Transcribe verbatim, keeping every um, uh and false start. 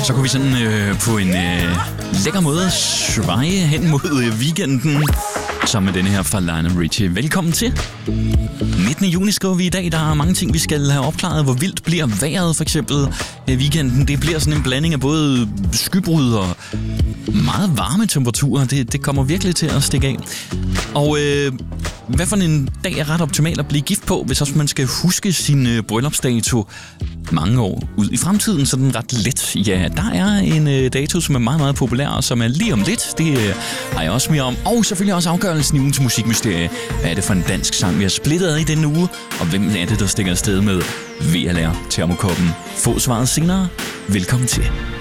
Så kunne vi sådan øh, på en øh, lækker måde sveje hen mod øh, weekenden, sammen med denne her fra Lionel Richie. Velkommen til. nittende juni skriver vi i dag. Der er mange ting, vi skal have opklaret. Hvor vildt bliver vejret for eksempel i weekenden? Det bliver sådan en blanding af både skybrud og meget varme temperaturer. Det, det kommer virkelig til at stikke af. Og øh, hvad for en dag er ret optimal at blive gift på, hvis også man skal huske sin øh, bryllupsdato mange år ud i fremtiden, så den ret let. Ja, der er en øh, dato, som er meget, meget populær, og som er lige om lidt. Det øh, har jeg også mere om. Og selvfølgelig også afgørelsen i ugens musikmysterie. Hvad er det for en dansk sang, vi har splittet ad i denne uge? Og hvem er det, der stikker afsted med V L R Termokoppen? Få svaret senere. Velkommen til.